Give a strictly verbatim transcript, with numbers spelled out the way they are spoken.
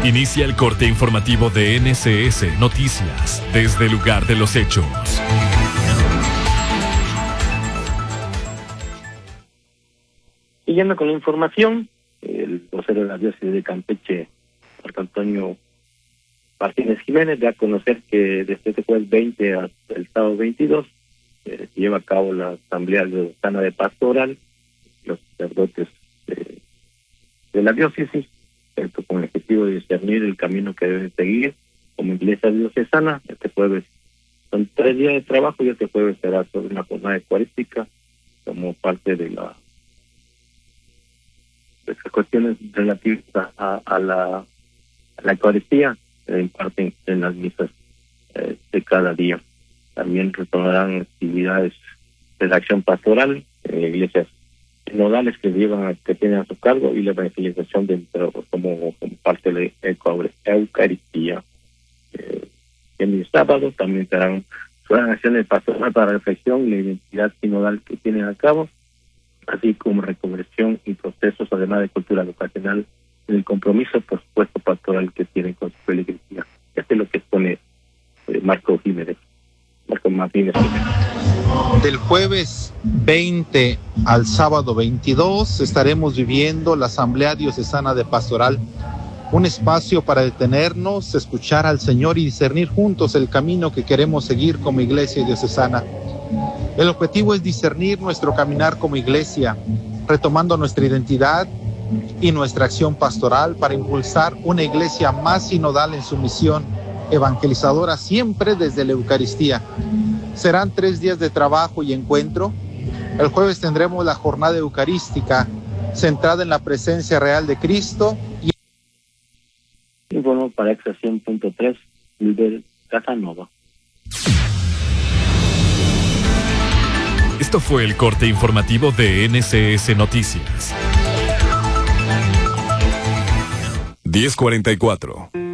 Inicia el corte informativo de N S S Noticias desde el lugar de los hechos. Siguiendo con la información, el vocero de la diócesis de Campeche, Marco Antonio Martínez Jiménez, da a conocer que desde este jueves veinte hasta el sábado veintidós eh, se lleva a cabo la Asamblea Diocesana de Pastoral, los sacerdotes de, de la diócesis, esto con el objetivo de discernir el camino que debe seguir como iglesia diocesana. Este jueves son tres días de trabajo y este jueves será sobre una jornada eucarística como parte de la de esas cuestiones relativas a, a la a la Eucaristía se imparten en las misas eh, de cada día. También retomarán actividades de la acción pastoral en iglesias nodales que llevan que tienen a su cargo y la evangelización dentro como, como parte de la Eucaristía. Eh, en el sábado también serán serán acciones pastorales para reflexión y la identidad sinodal que tienen a cabo, así como reconversión y procesos, además de cultura vocacional, en el compromiso, por supuesto, pastoral que tienen con su feligresía. Esto es lo que expone eh, Marco Jiménez, Marco Martínez Jiménez. Del jueves veinte al sábado veintidós estaremos viviendo la Asamblea Diocesana de Pastoral, un espacio para detenernos, escuchar al Señor y discernir juntos el camino que queremos seguir como iglesia diocesana. El objetivo es discernir nuestro caminar como iglesia, retomando nuestra identidad y nuestra acción pastoral para impulsar una iglesia más sinodal en su misión evangelizadora, siempre desde la Eucaristía. Serán tres días de trabajo y encuentro. El jueves tendremos la jornada eucarística centrada en la presencia real de Cristo. Y... Informo para Exa cien punto tres, Luis Casanova. Esto fue el corte informativo de N S S Noticias. diez cuarenta y cuatro.